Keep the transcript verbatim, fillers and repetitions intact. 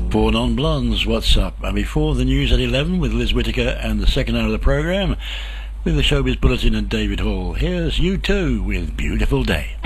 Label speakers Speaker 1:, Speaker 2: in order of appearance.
Speaker 1: Four Non-Blondes, what's up? And before the news at eleven with Liz Whittaker and the second hour of the programme with the Showbiz Bulletin and David Hall, here's U two with Beautiful Day.